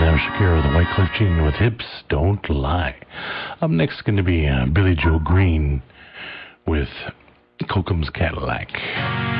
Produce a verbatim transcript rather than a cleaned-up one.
now Shakira, the Wyclef Jean with Hips Don't Lie. Up next is going to be uh, Billy Joe Green with Kokum's Cadillac.